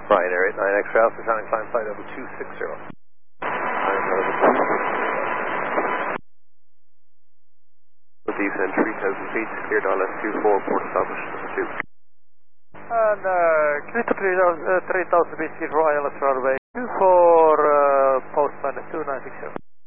Ryanair 89 X-ray Alpha, sounding climb flight level 260. Descent 3,000 feet, cleared LS 24, port established 2. And clear to 3,000 feet, clear for ILS runway 24, postman 2960.